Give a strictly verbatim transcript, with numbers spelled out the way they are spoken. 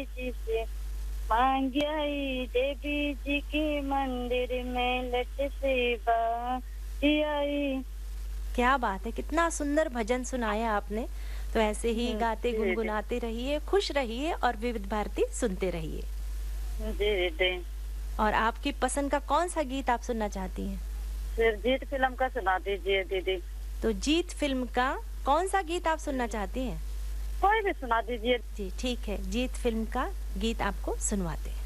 जी से मांगी आई देवी जी के मंदिर में लट से बाजी आई। क्या बात है! कितना सुंदर भजन सुनाया आपने। तो ऐसे ही हम्म, गाते जी जी गुनगुनाते रहिए, खुश रहिए और विविध भारती सुनते रहिए। जी जी। और आपकी पसंद का कौन-सा गीत आप सुनना चाहती हैं? फिर जीत फिल्म का सुना दीजिए दीदी। तो जीत फ़िल्म का कौन-सा गीत आप सुनना हम्म, चाहती हैं? कोई भी सुना दीजिए। जी, ठीक है। जीत फ़िल्म का गीत आपको सुनवाते हैं।